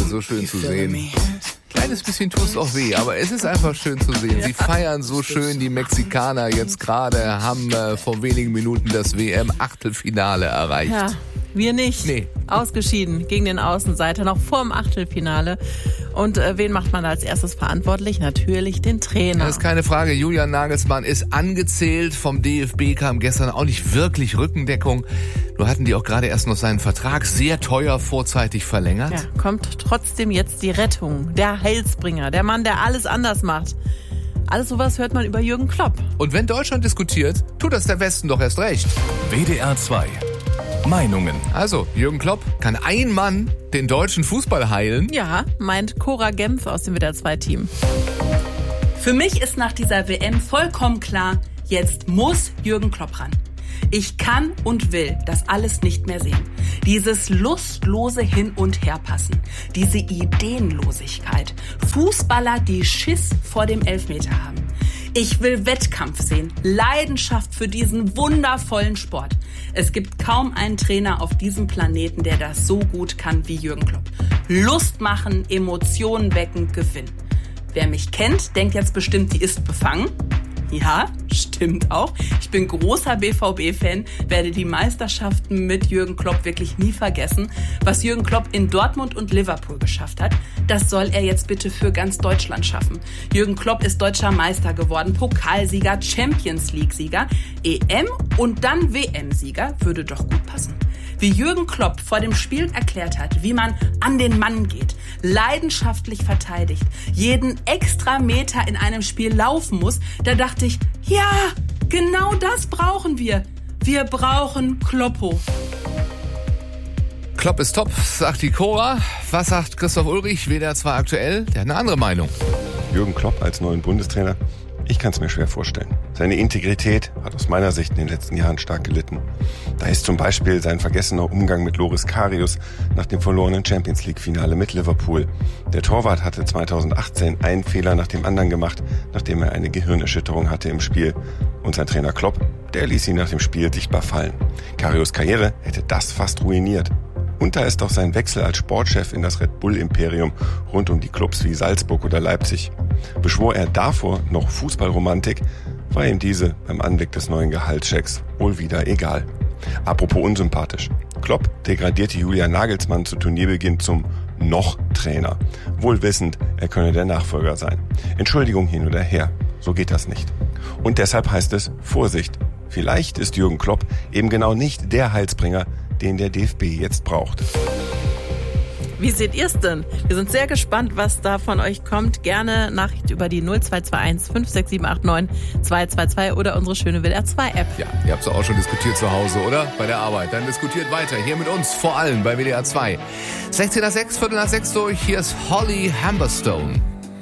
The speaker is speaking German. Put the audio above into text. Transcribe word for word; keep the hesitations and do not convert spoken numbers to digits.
so schön zu sehen. Kleines bisschen tut's auch weh, aber es ist einfach schön zu sehen. Sie feiern so schön, die Mexikaner jetzt gerade haben äh, vor wenigen Minuten das W M-Achtelfinale erreicht. Ja, wir nicht. Nee. Ausgeschieden gegen den Außenseiter, noch vor dem Achtelfinale. Und äh, wen macht man da als erstes verantwortlich? Natürlich den Trainer. Das ist keine Frage. Julian Nagelsmann ist angezählt. Vom D F B kam gestern auch nicht wirklich Rückendeckung. Nur hatten die auch gerade erst noch seinen Vertrag sehr teuer vorzeitig verlängert. Ja, kommt trotzdem jetzt die Rettung. Der Heilsbringer, der Mann, der alles anders macht. Alles sowas hört man über Jürgen Klopp. Und wenn Deutschland diskutiert, tut das der Westen doch erst recht. W D R zwei. Meinungen. Also, Jürgen Klopp, kann ein Mann den deutschen Fußball heilen? Ja, meint Cora Gemf aus dem W D R zwei Team. Für mich ist nach dieser W M vollkommen klar, jetzt muss Jürgen Klopp ran. Ich kann und will das alles nicht mehr sehen. Dieses lustlose Hin- und Herpassen, diese Ideenlosigkeit, Fußballer, die Schiss vor dem Elfmeter haben. Ich will Wettkampf sehen, Leidenschaft für diesen wundervollen Sport. Es gibt kaum einen Trainer auf diesem Planeten, der das so gut kann wie Jürgen Klopp. Lust machen, Emotionen wecken, gewinnen. Wer mich kennt, denkt jetzt bestimmt, die ist befangen. Ja, stimmt auch. Ich bin großer B V B-Fan, werde die Meisterschaften mit Jürgen Klopp wirklich nie vergessen. Was Jürgen Klopp in Dortmund und Liverpool geschafft hat, das soll er jetzt bitte für ganz Deutschland schaffen. Jürgen Klopp ist deutscher Meister geworden, Pokalsieger, Champions-League-Sieger, E M und dann W M-Sieger, würde doch gut passen. Wie Jürgen Klopp vor dem Spiel erklärt hat, wie man an den Mann geht, leidenschaftlich verteidigt, jeden extra Meter in einem Spiel laufen muss, da dachte ich, ja, genau das brauchen wir. Wir brauchen Kloppo. Klopp ist top, sagt die Cora. Was sagt Christoph Ulrich, W D R zwei aktuell? Der hat eine andere Meinung. Jürgen Klopp als neuen Bundestrainer? Ich kann es mir schwer vorstellen. Seine Integrität hat aus meiner Sicht in den letzten Jahren stark gelitten. Da ist zum Beispiel sein vergessener Umgang mit Loris Karius nach dem verlorenen Champions-League-Finale mit Liverpool. Der Torwart hatte zweitausendachtzehn einen Fehler nach dem anderen gemacht, nachdem er eine Gehirnerschütterung hatte im Spiel. Und sein Trainer Klopp, der ließ ihn nach dem Spiel sichtbar fallen. Karius' Karriere hätte das fast ruiniert. Und da ist auch sein Wechsel als Sportchef in das Red Bull-Imperium rund um die Clubs wie Salzburg oder Leipzig. Beschwor er davor noch Fußballromantik, war ihm diese beim Anblick des neuen Gehaltschecks wohl wieder egal. Apropos unsympathisch. Klopp degradierte Julian Nagelsmann zu Turnierbeginn zum Noch-Trainer. Wohl wissend, er könne der Nachfolger sein. Entschuldigung hin oder her, so geht das nicht. Und deshalb heißt es Vorsicht. Vielleicht ist Jürgen Klopp eben genau nicht der Heilsbringer, den der D F B jetzt braucht. Wie seht ihr es denn? Wir sind sehr gespannt, was da von euch kommt. Gerne Nachricht über die null zwei zwei eins fünf sechs sieben acht neun zwei zwei zwei oder unsere schöne W D R zwei App. Ja, ihr habt es auch schon diskutiert zu Hause, oder? Bei der Arbeit. Dann diskutiert weiter. Hier mit uns, vor allem bei W D R zwei. sechzehn nach sechs, Viertel nach sechs durch. Hier ist Holly Humberstone.